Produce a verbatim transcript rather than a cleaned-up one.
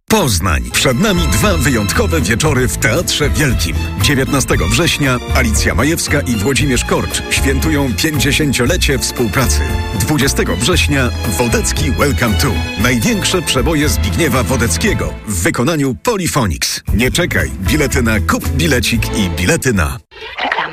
Poznań. Przed nami dwa wyjątkowe wieczory w Teatrze Wielkim. dziewiętnastego września Alicja Majewska i Włodzimierz Korcz świętują pięćdziesięciolecie współpracy. dwudziestego września Wodecki Welcome to. Największe przeboje Zbigniewa Wodeckiego w wykonaniu Polyphonics. Nie czekaj, bilety na Kup Bilecik i bilety na...